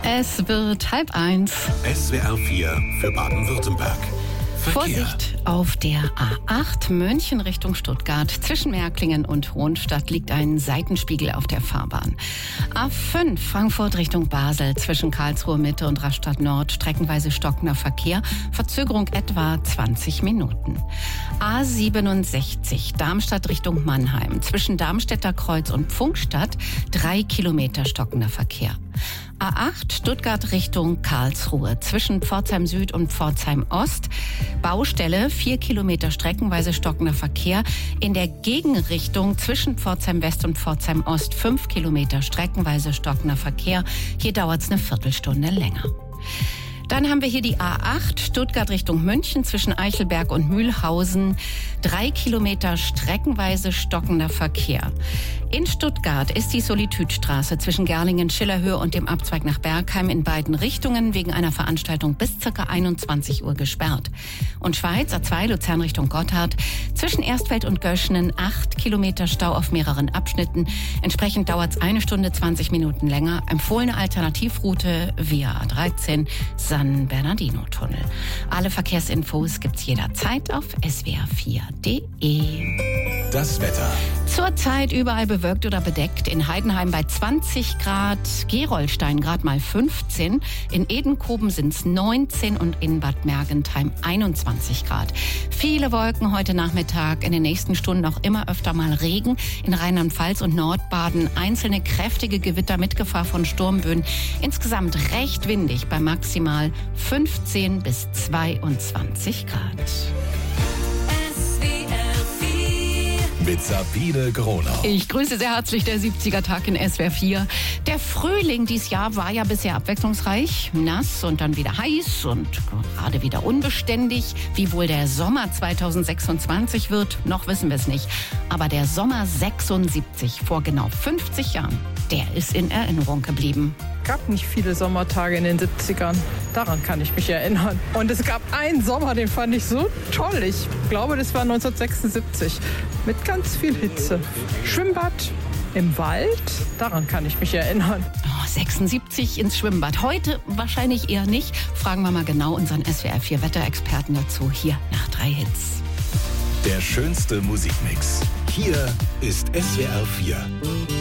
Es wird 12:30. SWR 4 für Baden-Württemberg. Verkehr. Vorsicht auf der A8 München Richtung Stuttgart. Zwischen Märklingen und Hohenstadt liegt ein Seitenspiegel auf der Fahrbahn. A5 Frankfurt Richtung Basel. Zwischen Karlsruhe Mitte und Rastatt Nord streckenweise stockender Verkehr. Verzögerung etwa 20 Minuten. A67 Darmstadt Richtung Mannheim. Zwischen Darmstädter Kreuz und Pfungstadt 3 Kilometer stockender Verkehr. A8 Stuttgart Richtung Karlsruhe. Zwischen Pforzheim Süd und Pforzheim Ost. Baustelle, 4 Kilometer streckenweise stockender Verkehr. In der Gegenrichtung zwischen Pforzheim West und Pforzheim Ost 5 Kilometer streckenweise stockender Verkehr. Hier dauert es eine Viertelstunde länger. Dann haben wir hier die A8 Stuttgart Richtung München zwischen Eichelberg und Mühlhausen. 3 Kilometer streckenweise stockender Verkehr. In Stuttgart ist die Solitüdstraße zwischen Gerlingen-Schillerhöhe und dem Abzweig nach Bergheim in beiden Richtungen wegen einer Veranstaltung bis ca. 21 Uhr gesperrt. Und Schweiz, A2 Luzern Richtung Gotthard. Zwischen Erstfeld und Göschenen 8 Kilometer Stau auf mehreren Abschnitten. Entsprechend dauert es 1 Stunde 20 Minuten länger. Empfohlene Alternativroute via A13 San Bernardino-Tunnel. Alle Verkehrsinfos gibt's jederzeit auf swr4.de. Das Wetter. Zurzeit überall bewölkt oder bedeckt. In Heidenheim bei 20 Grad, Gerolstein gerade mal 15, in Edenkoben sind es 19 und in Bad Mergentheim 21 Grad. Viele Wolken heute Nachmittag, in den nächsten Stunden auch immer öfter mal Regen. In Rheinland-Pfalz und Nordbaden einzelne kräftige Gewitter mit Gefahr von Sturmböen. Insgesamt recht windig bei maximal 15 bis 22 Grad. Mit Sabine Gronau. Ich grüße sehr herzlich der 70er-Tag in SWR 4. Der Frühling dieses Jahr war ja bisher abwechslungsreich, nass und dann wieder heiß und gerade wieder unbeständig. Wie wohl der Sommer 2026 wird, noch wissen wir es nicht. Aber der Sommer 76 vor genau 50 Jahren, der ist in Erinnerung geblieben. Es gab nicht viele Sommertage in den 70ern. Daran kann ich mich erinnern. Und es gab einen Sommer, den fand ich so toll. Ich glaube, das war 1976. Mit ganz viel Hitze. Schwimmbad im Wald, daran kann ich mich erinnern. 76 ins Schwimmbad. Heute wahrscheinlich eher nicht. Fragen wir mal genau unseren SWR 4 Wetterexperten dazu. Hier nach 3 Hits. Der schönste Musikmix. Hier ist SWR 4.